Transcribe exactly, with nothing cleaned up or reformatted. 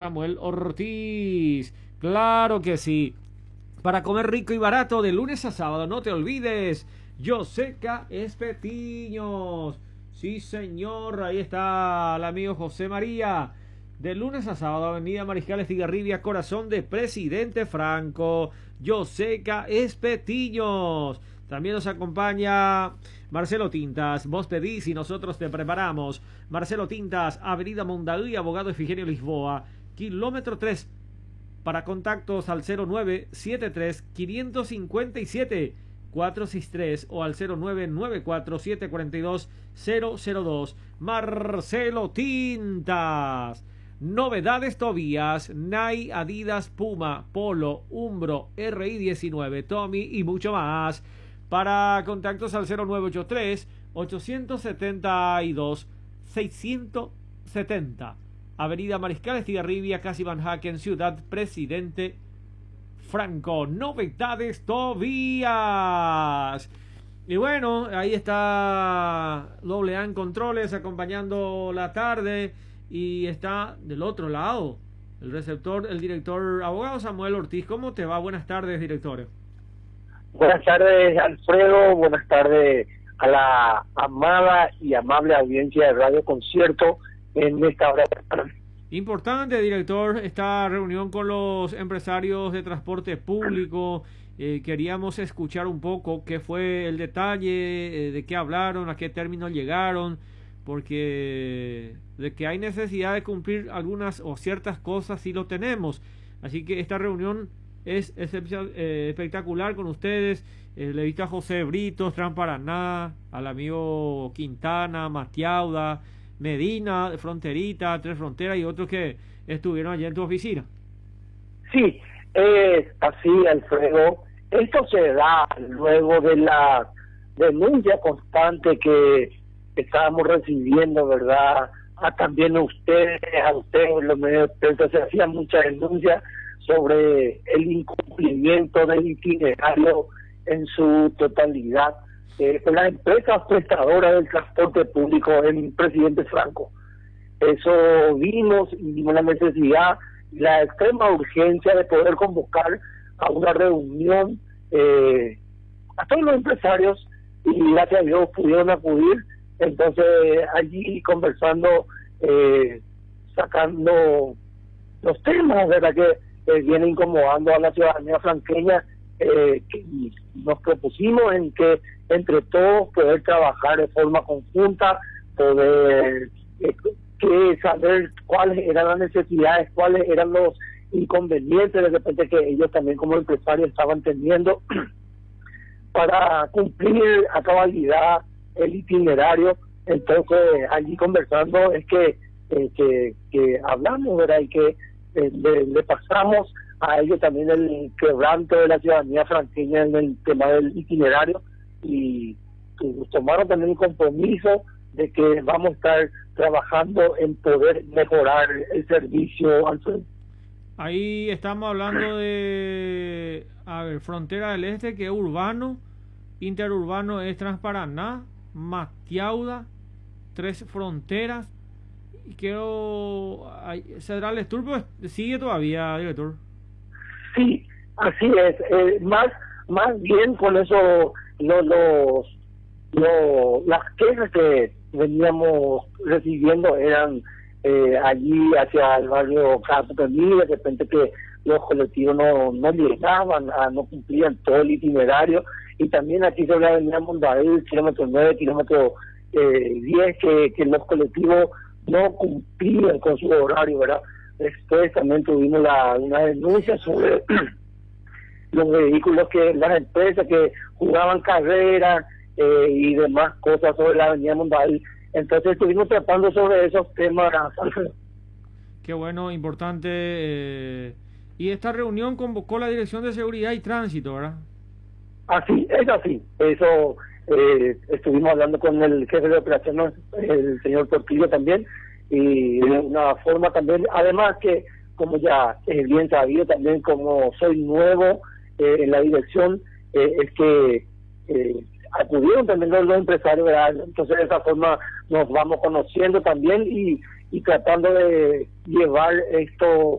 Samuel Ortiz. Claro que sí. Para comer rico y barato de lunes a sábado, no te olvides, Yoseca Espetiños. Sí, señor, ahí está el amigo José María. De lunes a sábado, Avenida Mariscal Estigarribia, corazón de Presidente Franco. Yoseca Espetiños. También nos acompaña Marcelo Tintas. Vos pedís y nosotros te preparamos. Marcelo Tintas, Avenida Mondaí, Abogado Efigenio Lisboa, kilómetro tres. Para contactos al cero nueve siete tres cinco cinco siete cuatro seis tres o al cero nueve nueve cuatro siete cuatro dos cero cero dos. Marcelo Tintas. Novedades Tobías, Nike, Adidas, Puma, Polo, Umbro, R I diecinueve, Tommy y mucho más. Para contactos al cero nueve ocho tres ocho siete dos seis siete cero. Avenida Mariscal Estigarribia, casi Van Haken, Ciudad Presidente Franco. Novedades Tobías. Y bueno, ahí está Doble A en Controles acompañando la tarde. Y está del otro lado el receptor, el director abogado Samuel Ortiz. ¿Cómo te va? Buenas tardes, director. Buenas tardes, Alfredo. Buenas tardes a la amada y amable audiencia de Radio Concierto en esta hora. Importante, director, esta reunión con los empresarios de transporte público. Eh, queríamos escuchar un poco qué fue el detalle, eh, de qué hablaron, a qué términos llegaron, porque de que hay necesidad de cumplir algunas o ciertas cosas sí lo tenemos. Así que esta reunión es excepcional, eh, espectacular con ustedes. Eh, le he visto a José Britos, Tran Paraná, al amigo Quintana, Matiauda, Medina, Fronterita, Tres Fronteras y otros que estuvieron allí en tu oficina. Sí, es así, Alfredo. Esto se da luego de la denuncia constante que estábamos recibiendo, ¿verdad? A también a ustedes, a ustedes, los medios de prensa, se hacían muchas denuncias sobre el incumplimiento del itinerario en su totalidad. Eh, las empresas prestadoras del transporte público en Presidente Franco. Eso vimos y vimos la necesidad, la extrema urgencia de poder convocar a una reunión eh, a todos los empresarios, y gracias a Dios pudieron acudir. Entonces allí conversando, eh, sacando los temas, ¿verdad?, que eh, vienen incomodando a la ciudadanía franqueña, eh, que nos propusimos en que entre todos poder trabajar de forma conjunta, poder eh, que saber cuáles eran las necesidades, cuáles eran los inconvenientes de repente que ellos también como empresarios estaban teniendo para cumplir a cabalidad el itinerario. Entonces allí conversando es que eh, que, que hablamos, ¿verdad?, y que eh, le, le pasamos a ellos también el quebranto de la ciudadanía franqueña en el tema del itinerario, y, y tomaron también un compromiso de que vamos a estar trabajando en poder mejorar el servicio al frente. Ahí estamos hablando de, a ver, Frontera del Este, que es urbano, interurbano es Transparaná, Matiauda, Tres Fronteras, y quiero, Cedral Esturbo sigue todavía, director. Sí, así es, eh, más más bien con eso, lo, los, lo, las quejas que veníamos recibiendo eran eh, allí hacia el barrio Campo Pemí, de repente que los colectivos no, no llegaban, a, no cumplían todo el itinerario, y también aquí sobre la avenida Mondaí, kilómetro nueve, kilómetro eh, diez, que, que los colectivos no cumplían con su horario, ¿verdad? Después también tuvimos la, una denuncia sobre los vehículos, que las empresas que jugaban carreras eh, y demás cosas sobre la avenida Mondaí. Entonces estuvimos tratando sobre esos temas. Qué bueno, importante. Eh, y esta reunión convocó la Dirección de Seguridad y Tránsito, ¿verdad? Así, es así. Eso eh, estuvimos hablando con el jefe de operaciones, el señor Portillo también, y de una forma también, además que, como ya es bien sabido también, como soy nuevo eh, en la dirección, eh, es que eh, acudieron también los, los empresarios, ¿verdad? Entonces de esa forma nos vamos conociendo también y, y tratando de llevar esto